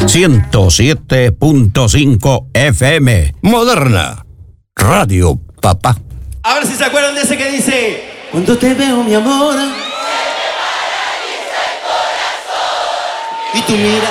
107.5 FM. Moderna Radio, papá. A ver si se acuerdan de ese que dice: cuando te veo, mi amor, y tú miras